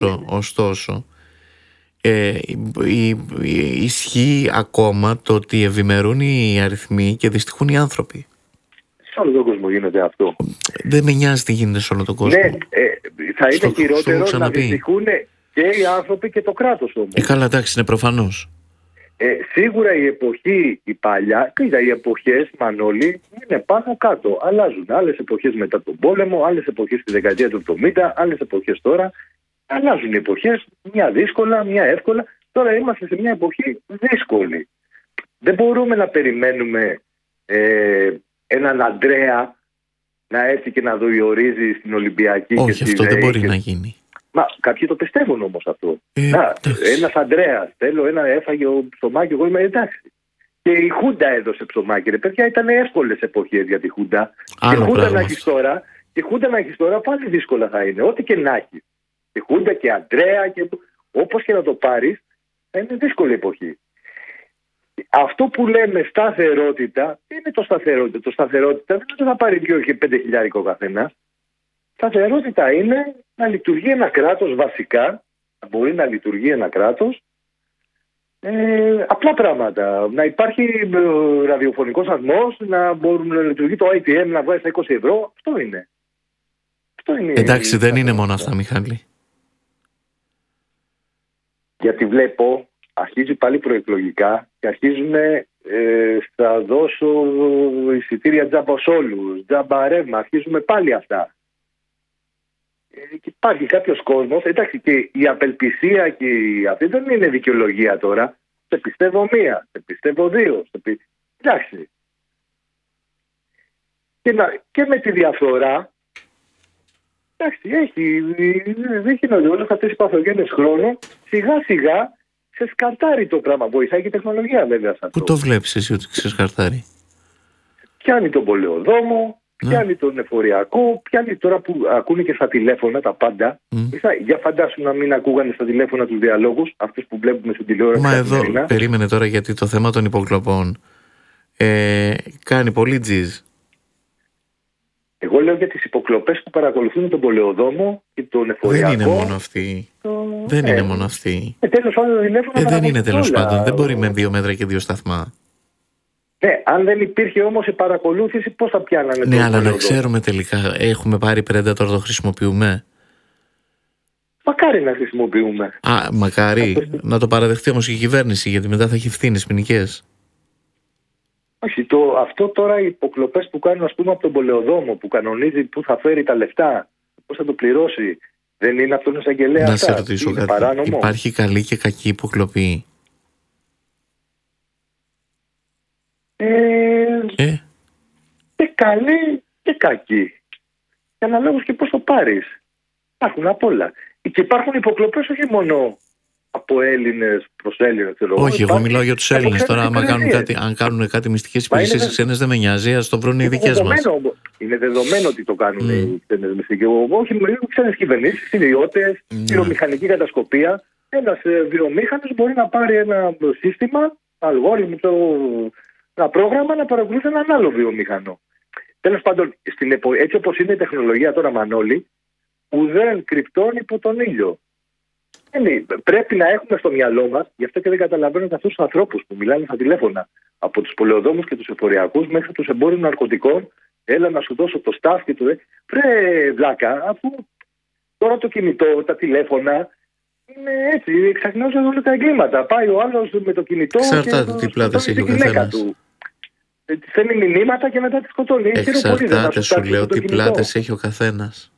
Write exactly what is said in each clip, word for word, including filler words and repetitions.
Ωστόσο, ε, η, η, ισχύει ακόμα το ότι ευημερούν οι αριθμοί και δυστυχούν οι άνθρωποι. Σε όλο τον κόσμο γίνεται αυτό. Δεν με νοιάζει τι γίνεται σε όλο τον κόσμο. Ναι, ε, θα είναι Στο, χειρότερο να δυστυχούν και οι άνθρωποι και το κράτος όμως. Ε, καλά, εντάξει, είναι προφανώς. Ε, σίγουρα η εποχή, η παλιά, κοίτα, οι εποχές, Μανώλη, είναι πάνω κάτω. Αλλάζουν. Άλλες εποχές μετά τον πόλεμο, άλλες εποχές στη δεκαετία του εβδομήντα, άλλες εποχές τώρα. Αλλάζουν οι εποχές, μια δύσκολα, μια εύκολα. Τώρα είμαστε σε μια εποχή δύσκολη. Δεν μπορούμε να περιμένουμε ε, έναν Αντρέα να έρθει και να διορίζει στην Ολυμπιακή. Όχι, και αυτό στη, δεν μπορεί και... να γίνει. Μα κάποιοι το πιστεύουν όμως αυτό. Ε, ένας Αντρέας, θέλω ένα έφαγε ο ψωμάκι, εγώ είμαι εντάξει. Και η Χούντα έδωσε ψωμάκι. Ρε παιδιά, ήταν εύκολες εποχές για τη Χούντα. Άλλο και Χούντα πράγμα. να έχεις τώρα, και Χούντα να έχεις τώρα πάλι δύσκολα θα είναι. Ό,τι και να έχεις. Και Χούντα και Αντρέα, και... όπως και να το πάρεις, θα είναι δύσκολη εποχή. Αυτό που λέμε σταθερότητα, τι είναι το σταθερότητα. Το σταθερότητα δεν είναι ότι θα πάρει δύο και πέντε χιλιάρικο ο καθένας. Σταθερότητα είναι να λειτουργεί ένα κράτος βασικά, να μπορεί να λειτουργεί ένα κράτος, ε, απλά πράγματα. Να υπάρχει ε, ραδιοφωνικός σταθμός, να μπορεί να λειτουργεί το έι τι εμ, να βγάζει τα είκοσι ευρώ. Αυτό είναι. Αυτό είναι. Εντάξει, δεν είναι μόνο αυτά, Μιχάλη. Γιατί βλέπω, αρχίζει πάλι προεκλογικά και αρχίζουν ε, θα δώσω εισιτήρια τζάμπα σε όλους, τζάμπα ρεύμα, αρχίζουμε πάλι αυτά. Και υπάρχει κάποιος κόσμος, εντάξει, και η απελπισία και η... αυτή δεν είναι δικαιολογία τώρα. Σε πιστεύω μία, σε πιστεύω δύο. Σε πι... Εντάξει. Και, να... και με τη διαφορά, εντάξει, έχει, έχει νόημα. Όλες αυτές οι παθογένειες χρόνου, σιγά σιγά σε σκαρτάρει το πράγμα. Βοηθάει και η τεχνολογία βέβαια σε αυτό. Πού το βλέπεις εσύ ότι σε σκαρτάρει? Πιάνει τον πολεοδόμο. Πιάνει τον εφοριακό, πιάνει τώρα που ακούνε και στα τηλέφωνα τα πάντα. Mm. Για φαντάσου να μην ακούγανε στα τηλέφωνα τους διαλόγους, αυτούς που βλέπουμε στην τηλεόραση. Μα εδώ καθημερινά. Περίμενε τώρα, γιατί το θέμα των υποκλοπών ε, κάνει πολύ τζιζ. Εγώ λέω για τις υποκλοπές που παρακολουθούν τον πολεοδόμο και τον εφοριακό. Δεν είναι μόνο αυτοί. Το... Δεν ε, είναι μόνο αυτοί. Ε, τέλος πάντων, ε, δεν είναι τέλος πάντων. Δεν μπορεί με δύο μέτρα και δύο σταθμά. Ναι, αν δεν υπήρχε όμως η παρακολούθηση, πώς θα πιάνανε? Ναι, αλλά να ξέρουμε τελικά, έχουμε πάρει Predator, το χρησιμοποιούμε? Μακάρι να χρησιμοποιούμε. Α, μακάρι. Αυτό... Να το παραδεχτεί όμως η κυβέρνηση, γιατί μετά θα έχει ευθύνες ποινικές. Όχι, το, αυτό τώρα οι υποκλοπές που κάνουν, ας πούμε, από τον πολεοδόμο, που κανονίζει πού θα φέρει τα λεφτά, πώς θα το πληρώσει, δεν είναι αυτόν εισαγγελέα? Να σε ρωτήσω κάτι. Παράνομο? Υπάρχει καλή και κακή υποκλοπή? Ε, ε. Και καλή και κακή. Και αναλόγως και πώς το πάρεις. Υπάρχουν απ' όλα. Και υπάρχουν υποκλοπές όχι μόνο από Έλληνες προς Έλληνες. Όχι, εγώ μιλάω για τους Έλληνες. Τώρα, άμα κάνουν κάτι, αν κάνουν κάτι μυστικές υπηρεσίες ξένες, δεν με νοιάζει, ας το βρουν οι δικές μας. Είναι δεδομένο ότι το κάνουν mm. οι ξένες μυστικές. Όχι, μιλάω για ξένες κυβερνήσεις, ιδιώτες, mm. βιομηχανική κατασκοπία. Ένας βιομήχανος μπορεί να πάρει ένα σύστημα, αλγόριθμο, ένα πρόγραμμα να παρακολουθεί έναν άλλο βιομηχανό. Τέλος πάντων, στην επο... έτσι όπως είναι η τεχνολογία τώρα, Μανώλη, ουδέν κρυπτών υπό τον ήλιο. Είναι, πρέπει να έχουμε στο μυαλό μας, γι' αυτό και δεν καταλαβαίνω αυτούς τους ανθρώπους που μιλάνε στα τηλέφωνα, από τους πολεοδόμους και τους εφοριακούς μέχρι τους εμπόρους ναρκωτικών. Έλα να σου δώσω το staff και το. Βρε βλάκα, αφού τώρα το κινητό, τα τηλέφωνα. Είναι έτσι, εξαγνώζουν όλα τα εγκλήματα. Πάει ο άλλος με το κινητό. Εξαρτάται τι πλάτες έχει ο καθένας. Θέλει μηνύματα και μετά τη σκοτώνει. Εξαρτάται, σου λέω, τι πλάτες έχει ο καθένας.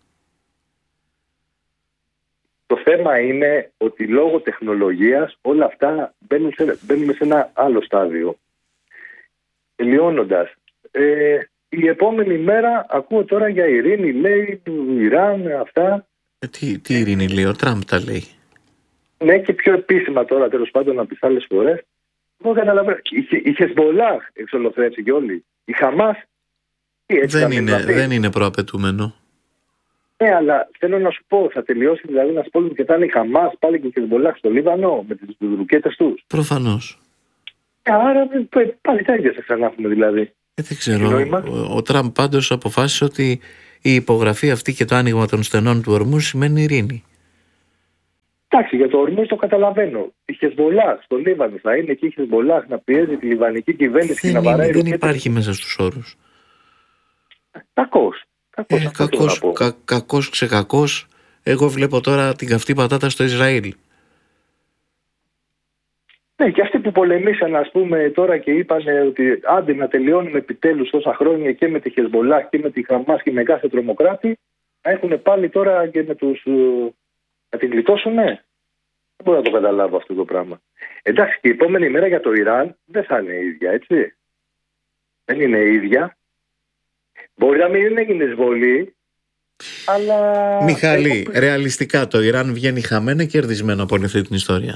Το θέμα είναι ότι λόγω τεχνολογίας όλα αυτά μπαίνουν σε, μπαίνουν σε ένα άλλο στάδιο. Τελειώνοντας, ε, η επόμενη μέρα ακούω τώρα για ειρήνη, λέει, του Ιράν, αυτά. Ε, τι, τι ειρήνη λέει, ο Τραμπ τα λέει. Ναι, και πιο επίσημα τώρα, τέλος πάντων, από τις άλλες φορές. Εγώ καταλαβαίνω. Η Χεσμολάχ εξολοθρεύσει και όλοι. Η Χαμάς. Δεν είναι, δεν είναι προαπαιτούμενο. Ναι, αλλά θέλω να σου πω, θα τελειώσει δηλαδή ένας πόλεμος και θα είναι η Χαμάς πάλι και η Χεσμολάχ στο Λίβανο με τις ρουκέτες τους? Προφανώς. Άρα πάλι τα ίδια θα ξανά έχουμε δηλαδή. Ε, δεν ξέρω. Ο, ο Τραμπ πάντως αποφάσισε ότι η υπογραφή αυτή και το άνοιγμα των στενών του ορμού σημαίνει ειρήνη. Εντάξει, για το Ορμούζ το καταλαβαίνω. Η Χεσμολάχ στο Λίβανο θα είναι και η Χεσμολάχ να πιέζει τη λιβανική κυβέρνηση δεν και να βαράει. Δεν υπάρχει μέσα στους όρους. Κακός. Κακός, ε, κακός, κα, κακός ξεκακός. Εγώ βλέπω τώρα την καυτή πατάτα στο Ισραήλ. Ναι, και αυτοί που πολεμήσαν, ας πούμε, τώρα και είπαν ότι άντε να τελειώνουμε επιτέλους τόσα χρόνια και με τη Χεσμολάχ και με τη Χαμάς και με κάθε τρομοκράτη, να έχουν πάλι τώρα και με τους. Να την γλιτώσουν, ναι. Δεν μπορώ να το καταλάβω αυτό το πράγμα. Εντάξει, και η επόμενη μέρα για το Ιράν δεν θα είναι η ίδια, έτσι. Δεν είναι η ίδια. Μπορεί να μην έγινε εισβολή, αλλά. Μιχάλη, έχω... ρεαλιστικά το Ιράν βγαίνει χαμένο ή κερδισμένο από όλη αυτή την ιστορία?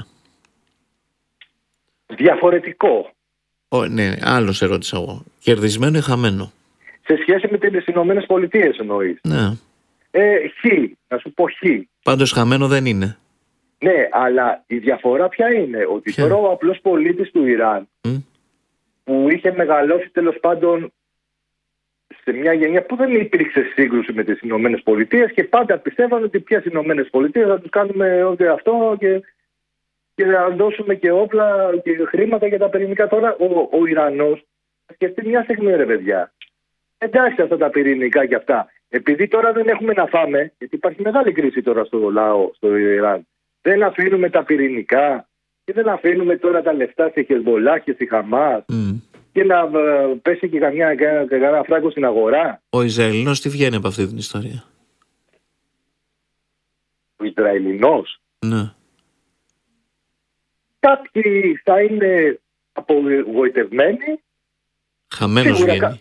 Διαφορετικό. Ω, ναι, άλλο σε ρώτησα εγώ. Κερδισμένο ή χαμένο? Σε σχέση με τις Ηνωμένες Πολιτείες εννοείς? Ναι. Ε, χ, να σου πω χ. Πάντως χαμένο δεν είναι. Ναι, αλλά η διαφορά ποια είναι? Ότι ποια? Τώρα ο απλός πολίτης του Ιράν mm. που είχε μεγαλώσει τέλος πάντων σε μια γενιά που δεν υπήρξε σύγκρουση με τις Ηνωμένες Πολιτείες και πάντα πιστεύαν ότι ποιες Ηνωμένες Πολιτείες θα τους κάνουμε ό,τι αυτό και, και να δώσουμε και όπλα και χρήματα για τα πυρηνικά. Τώρα ο, ο Ιρανός θα σκεφτεί μια στιγμή, ρε παιδιά. Εντάξει, αυτά τα πυρηνικά και αυτά. Επειδή τώρα δεν έχουμε να φάμε, γιατί υπάρχει μεγάλη κρίση τώρα στο λαό, στο Ιράν, δεν αφήνουμε τα πυρηνικά και δεν αφήνουμε τώρα τα λεφτά στη Χεσμολάχ και στη Χαμάς mm. και να ε, πέσει και καμιά, κανένα φράγκο στην αγορά. Ο Ισραηλινός τι βγαίνει από αυτή την ιστορία? Ο Ισραηλινός? Ναι. Κάποιοι θα είναι απογοητευμένοι. Χαμένος βγαίνει. Κα...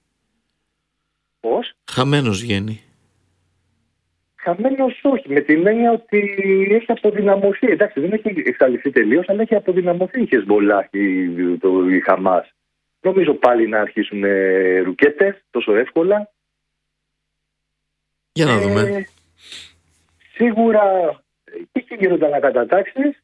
Πώς? Χαμένος βγαίνει. Χαμένος όχι, με την έννοια ότι έχει αποδυναμωθεί. Εντάξει, δεν έχει εξαλειφθεί τελείως, αλλά έχει αποδυναμωθεί η Χεσμολάχ, η, το, η Χαμάς. Νομίζω πάλι να αρχίσουν ε, ρουκέτες τόσο εύκολα. Για να δούμε. Ε, σίγουρα εκεί γίνονται ανακατατάξεις.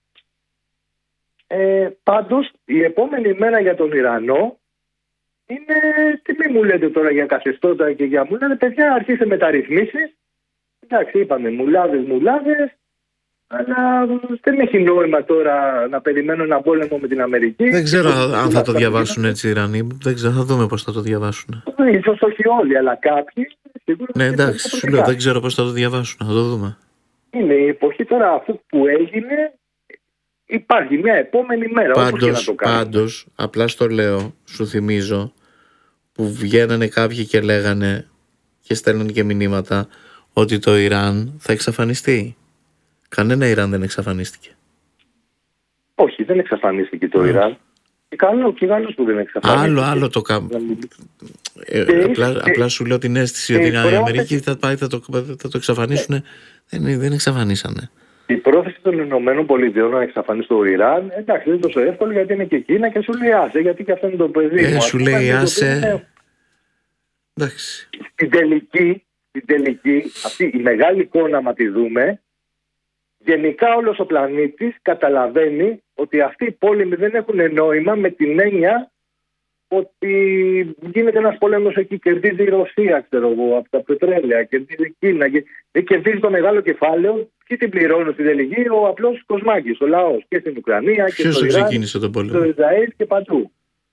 Ε, πάντως, η επόμενη μέρα για τον Ιρανό είναι, τι μη μου λέτε τώρα για καθεστώτα και για μου λένε, παιδιά, αρχίστε μεταρρυθμίσεις. Εντάξει, είπαμε μουλάδες, μουλάδες, αλλά δεν έχει νόημα τώρα να περιμένω ένα πόλεμο με την Αμερική. Δεν ξέρω αν θα το διαβάσουν έτσι οι Ιρανοί. Δεν ξέρω, θα δούμε πώς θα το διαβάσουν. Ίσως όχι όλοι, αλλά κάποιοι. Ναι, εντάξει, σου λέω, δεν ξέρω πώς θα το διαβάσουν. Θα το δούμε. Είναι η εποχή τώρα αυτού που έγινε. Υπάρχει μια επόμενη μέρα. Πάντως, το πάντως, απλά στο λέω, σου θυμίζω, που βγαίνανε κάποιοι και λέγανε και στέλνανε και μηνύματα ότι το Ιράν θα εξαφανιστεί. Κανένα Ιράν δεν εξαφανίστηκε. Όχι, δεν εξαφανίστηκε το mm. Ιράν. Και καλό, και καλώς που δεν εξαφανίστηκε. Άλλο, άλλο το κάνω. Ε, ε, απλά, ε, απλά σου λέω την αίσθηση ε, ότι η Αμερική θα, πάει, θα, το, θα το εξαφανίσουν. Ε. Δεν, δεν εξαφανίσανε. Η πρόθεση των Ηνωμένων Πολιτειών να εξαφανίσει το Ιράν, εντάξει, δεν είναι τόσο εύκολο γιατί είναι και Κίνα και σου λέει άσε, γιατί και αυτό είναι το παιδί ε, μου. Σου λέει άσε. Εντάξει. Στην τελική, στην τελική, αυτή η μεγάλη εικόνα, άμα τη δούμε, γενικά όλος ο πλανήτης καταλαβαίνει ότι αυτοί οι πόλεμοι δεν έχουν νόημα με την έννοια ότι γίνεται ένας πόλεμος εκεί, κερδίζει η Ρωσία, ξέρω εγώ, από τα πετρέλαια, κερδίζει η Κίνα, και κερδίζει το μεγάλο κεφάλαιο. Ποιοι την πληρώνουν στην τελική? Ο απλός κοσμάκης, ο λαός, και στην Ουκρανία και Ποιος στο Ιράν, ξεκίνησε τον πόλεμο? στο Ισραήλ και παντού.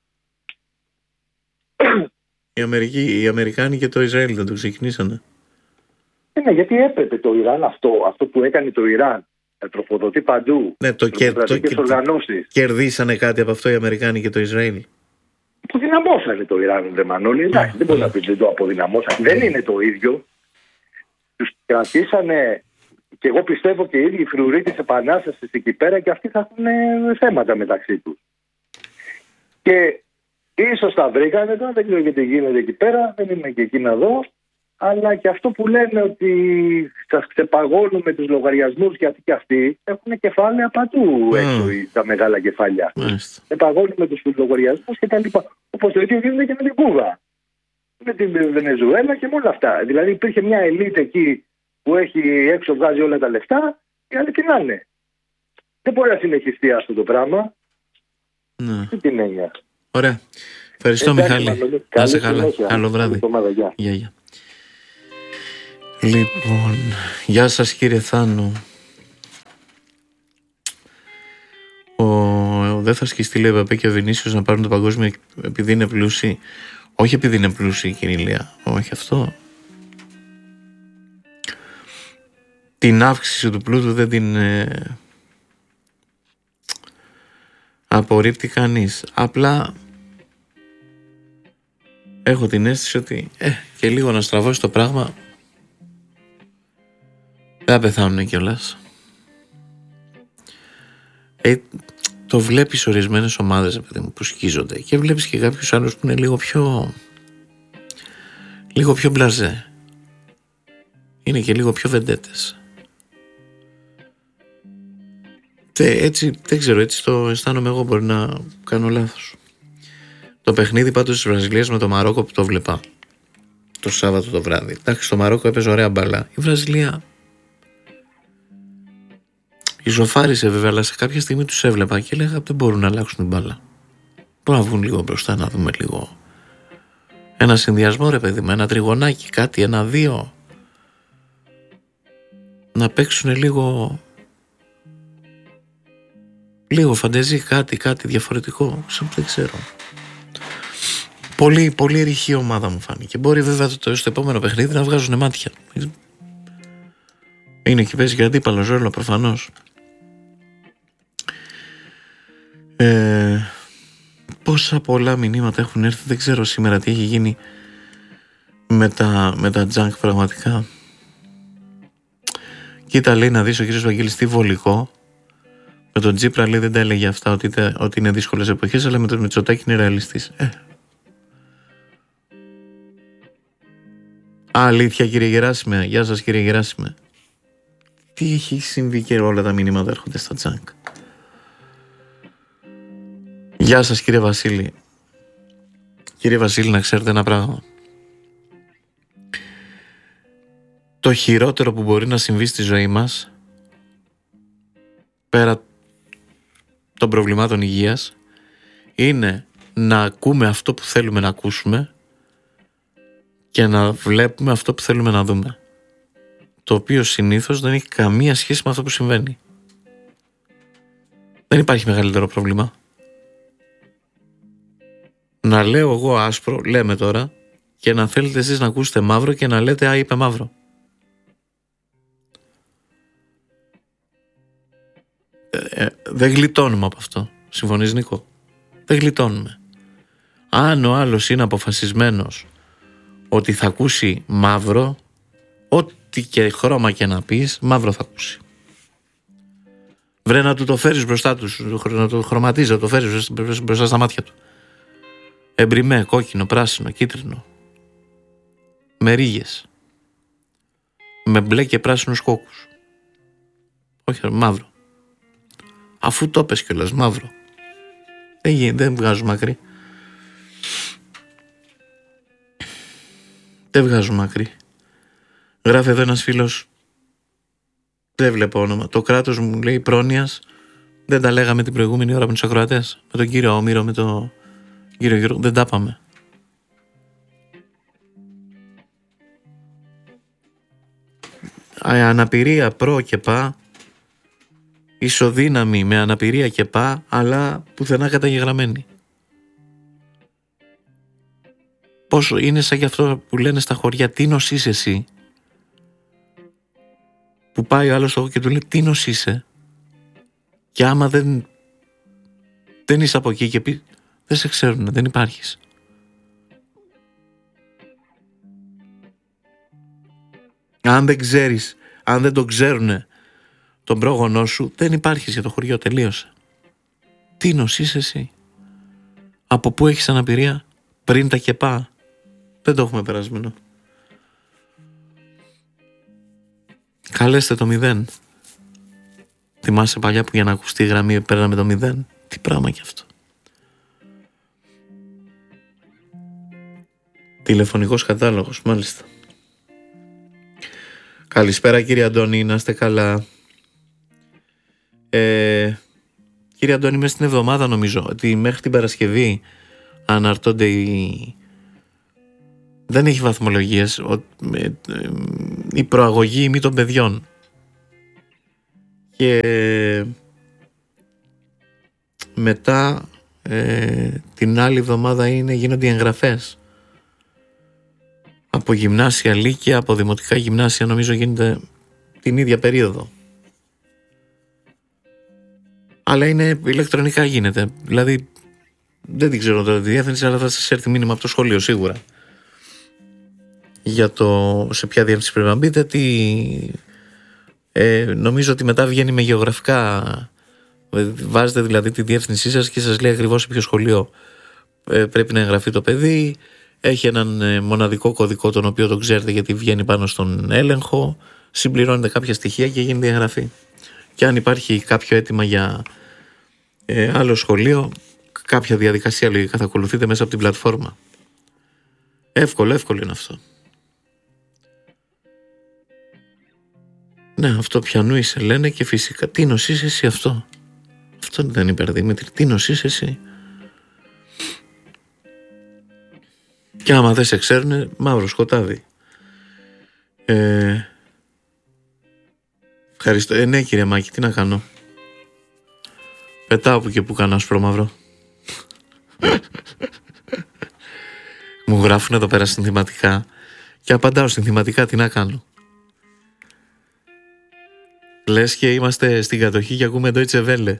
Η Αμερική, οι Αμερικάνοι και το Ισραήλ δεν το ξεκινήσανε. Ναι, γιατί έπρεπε το Ιράν αυτό, αυτό που έκανε το Ιράν, να τροφοδοτεί παντού. Ναι, το, κερ, το, το κερδίσανε κάτι από αυτό οι Αμερικάνοι και το Ισραήλ. Αποδυναμώσανε το Ιράν, δεν Μανώλη. Εντάξει, δεν μπορεί να πει ότι το αποδυναμώσανε. Δεν είναι το ίδιο. Τους κρατήσανε, και εγώ πιστεύω και οι ίδιοι οι φρουροί της Επανάστασης εκεί πέρα, και αυτοί θα έχουν θέματα μεταξύ τους. Και ίσως τα βρήκανε τώρα, δεν ξέρω γιατί γίνεται εκεί πέρα, δεν είμαι και εκεί να δω. Αλλά και αυτό που λένε ότι σας ξεπαγώνουμε τους λογαριασμούς και αυτοί και αυτοί έχουν κεφάλαια παντού mm. έξω τα μεγάλα κεφάλια. Mm. Ξεπαγώνουμε τους λογαριασμούς και τα λοιπά. Όπως το ίδιο γίνεται και με την Κούβα, με την Βενεζουέλα και με όλα αυτά. Δηλαδή υπήρχε μια ελίτ εκεί που έχει έξω, βγάζει όλα τα λεφτά, και άλλοι τι να είναι. Δεν μπορεί να συνεχιστεί αυτό το πράγμα. Mm. Τι την έννοια. Ωραία. Ευχαριστώ, Μιχάλη. Να είσαι καλά. Καλό βράδυ. Γεια, γεια. Λοιπόν, γεια σας κύριε Θάνο. δεν θα σκιστεί, λέει, ο Εμπαπέ και ο Βινίσιος να πάρουν το παγκόσμιο επειδή είναι πλούσιοι. Όχι επειδή είναι πλούσιοι, κύριε Ηλία. Όχι αυτό. Την αύξηση του πλούτου δεν την ε, απορρίπτει κανείς. Απλά έχω την αίσθηση ότι ε, και λίγο να στραβώσει το πράγμα δεν θα πεθάνουν κιόλας. Ε, το βλέπεις ορισμένες ομάδες που σκίζονται και βλέπεις και κάποιους άλλους που είναι λίγο πιο λίγο πιο μπλαζέ. Είναι και λίγο πιο βεντέτες. Τε, έτσι, δεν ξέρω, έτσι το αισθάνομαι εγώ, μπορεί να κάνω λάθος. Το παιχνίδι πάντως της Βραζιλίας με το Μαρόκο που το βλέπα το Σάββατο το βράδυ. Εντάξει, το Μαρόκο έπαιζε ωραία μπάλα. Η Βραζιλία ισοφάρισε βέβαια, αλλά σε κάποια στιγμή τους έβλεπα και έλεγα δεν μπορούν να αλλάξουν την μπάλα. Μπορούν να βγουν λίγο μπροστά, να δούμε λίγο ένα συνδυασμό, ρε παιδί μου, ένα τριγωνάκι, κάτι, ένα δύο. Να παίξουν λίγο λίγο φαντεζή, κάτι, κάτι διαφορετικό. Σαν δεν ξέρω. Πολύ, πολύ ρηχή ομάδα μου φάνηκε. Μπορεί βέβαια το, στο επόμενο παιχνίδι να βγάζουν μάτια. Είναι και παίζει και αντίπαλο ρόλο προφανώς. Ε, πόσα πολλά μηνύματα έχουν έρθει. Δεν ξέρω σήμερα τι έχει γίνει με τα, με τα junk πραγματικά. Κοίτα, λέει, να δεις ο κύριος Βαγγέλης τι βολικό. Με τον Τσίπρα, λέει, δεν τα έλεγε αυτά ότι, ότι είναι δύσκολες εποχές, αλλά με τον Μητσοτάκη είναι ρεαλιστής. Ε. Α, αλήθεια, κύριε Γεράσιμε. Γεια σας, κύριε Γεράσιμε. Τι έχει συμβεί και όλα τα μηνύματα έρχονται στα τζάνκ. Γεια σας, κύριε Βασίλη. Κύριε Βασίλη, να ξέρετε ένα πράγμα. Το χειρότερο που μπορεί να συμβεί στη ζωή μας, πέρα των προβλημάτων υγείας, είναι να ακούμε αυτό που θέλουμε να ακούσουμε και να βλέπουμε αυτό που θέλουμε να δούμε, το οποίο συνήθως δεν έχει καμία σχέση με αυτό που συμβαίνει. Δεν υπάρχει μεγαλύτερο πρόβλημα. Να λέω εγώ άσπρο, λέμε τώρα, και να θέλετε εσείς να ακούσετε μαύρο και να λέτε «Α, είπε μαύρο». Ε, ε, δεν γλιτώνουμε από αυτό. Συμφωνείς, Νίκο? Δεν γλιτώνουμε. Αν ο άλλος είναι αποφασισμένος ότι θα ακούσει μαύρο, ό,τι και χρώμα και να πεις, μαύρο θα ακούσει. Βρε να του το φέρεις μπροστά του, να το χρωματίζει, να το φέρεις μπροστά στα μάτια του. Εμπριμέ, κόκκινο, πράσινο, κίτρινο, με ρίγες, με μπλε και πράσινους κόκκους. Όχι, μαύρο. Αφού το πες κιόλας, μαύρο. Δεν γίνεται, δεν βγάζουμε άκρη. Δεν βγάζουμε άκρη. Γράφει εδώ ένας φίλος, δεν βλέπω όνομα. Το κράτος μου λέει πρόνοιας, δεν τα λέγαμε την προηγούμενη ώρα με τους ακροατές. Με τον κύριο Όμηρο, με τον κύριο Γιώργο, δεν τα πάμε. Αναπηρία προ και πά, ισοδύναμη με αναπηρία και πά, αλλά πουθενά καταγεγραμμένη. Πόσο είναι σαν και αυτό που λένε στα χωριά, τι νος είσαι εσύ, που πάει ο άλλος εγώ και του λέει τι νος είσαι, και άμα δεν δεν είσαι από εκεί και πει δεν σε ξέρουν, δεν υπάρχεις. Αν δεν ξέρεις, αν δεν τον ξέρουνε τον πρόγονό σου, δεν υπάρχεις για το χωριό, τελείωσε. Τι νος είσαι εσύ, από πού έχεις αναπηρία, πριν τα κεπά, δεν το έχουμε περασμένο. Καλέστε το μηδέν. Θυμάσαι παλιά που για να ακουστεί η γραμμή παίρναμε το μηδέν? Τι πράγμα κι αυτό. Τηλεφωνικός κατάλογος, μάλιστα. Καλησπέρα κύριε Αντώνη, να είστε καλά. ε, Κύριε Αντώνη, μέσα στην εβδομάδα νομίζω ότι μέχρι την Παρασκευή αναρτώνται οι... δεν έχει βαθμολογίες η προαγωγή ημί των παιδιών, και μετά ε, την άλλη εβδομάδα είναι, γίνονται οι εγγραφές. Από γυμνάσια, λύκεια, από δημοτικά γυμνάσια νομίζω γίνεται την ίδια περίοδο. Αλλά είναι ηλεκτρονικά γίνεται. Δηλαδή δεν την ξέρω τώρα τη διεύθυνση, αλλά θα σας έρθει μήνυμα από το σχολείο σίγουρα. Για το σε ποια διεύθυνση πρέπει να μπείτε. Τι, ε, νομίζω ότι μετά βγαίνει με γεωγραφικά. Βάζετε δηλαδή τη διεύθυνσή σας και σας λέει ακριβώς σε ποιο σχολείο ε, πρέπει να εγγραφεί το παιδί. Έχει έναν ε, μοναδικό κωδικό τον οποίο τον ξέρετε γιατί βγαίνει πάνω στον έλεγχο. Συμπληρώνετε κάποια στοιχεία και γίνεται η εγγραφή. Και αν υπάρχει κάποιο αίτημα για ε, άλλο σχολείο, κάποια διαδικασία λογικά θα ακολουθείτε μέσα από την πλατφόρμα. Εύκολο, εύκολο είναι αυτό. Ναι, αυτό πιανού είσαι λένε και φυσικά. Τι νοσείς εσύ αυτό. Αυτό δεν είπε Δημήτρη. Τι νοσείς εσύ. Και άμα δεν σε ξέρουνε, μαύρο σκοτάδι. Ε, ευχαριστώ. Ε, ναι κύριε Μάκη, τι να κάνω. Πετάω που και που κάνω άσπρο μαύρο. Μου γράφουν εδώ πέρα συνθηματικά και απαντάω συνθηματικά, τι να κάνω. Λες και είμαστε στην κατοχή και ακούμε Deutsche Welle.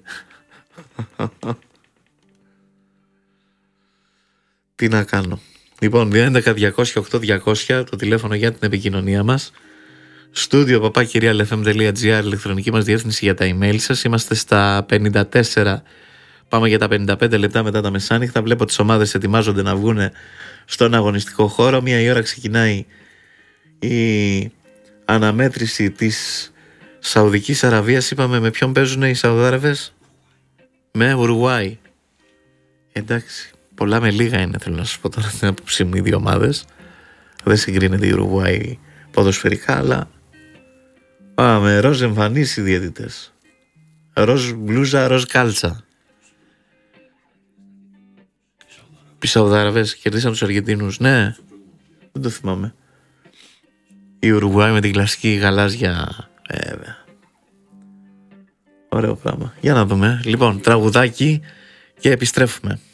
Τι να κάνω. Λοιπόν, δύο έντεκα διακόσια οκτώ διακόσια το τηλέφωνο για την επικοινωνία μας. Στούντιο παπά κυρία ελ εφ εμ τελεία τζι άρ, ηλεκτρονική μας διεύθυνση για τα email σας. Είμαστε στα πενήντα τέσσερα, πάμε για τα πενήντα πέντε λεπτά μετά τα μεσάνυχτα. Βλέπω τις ομάδες ετοιμάζονται να βγουν στον αγωνιστικό χώρο. Μία η ώρα ξεκινάει η αναμέτρηση της Σαουδικής Αραβίας. Είπαμε με ποιον παίζουν οι Σαουδάραβες. Με Ουρουάη. Εντάξει, πολλά με λίγα είναι, θέλω να σας πω τώρα την άποψή μου, οι δύο ομάδες. Δεν συγκρίνεται η Ουρουάη ποδοσφαιρικά, αλλά πάμε ροζ εμφανείς οι διαιτητές. Ροζ μπλούζα, ροζ κάλτσα. Οι Σαουδάραβες κερδίσαν τους Αργεντίνους. Ναι, δεν το θυμάμαι. Η Ουρουάη με την κλασική γαλάζια. Βέβαια. Ωραίο πράγμα. Για να δούμε. Λοιπόν, τραγουδάκι και επιστρέφουμε.